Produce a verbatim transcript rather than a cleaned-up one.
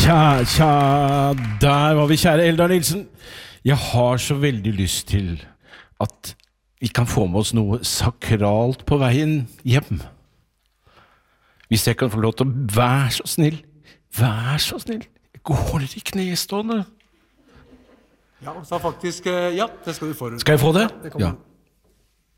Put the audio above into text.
Tja, tja, der var vi, kjære Eldar Nilsen. Jeg har så veldig lyst til at vi kan få med oss noe sakralt på veien hjem. Hvis jeg kan få lov til å være så snill, vær så snill, jeg går i knestående. Ja, så faktisk, ja, det skal du få. Skal jeg få det? Ja, det ja.